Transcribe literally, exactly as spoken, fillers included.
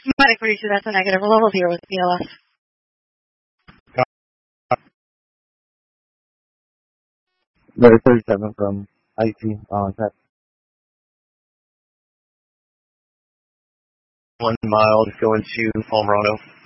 Medic forty-two, that's a negative. We're level zero with B L S. Very thirty-seven from I T on that. One mile to go into Alvarado.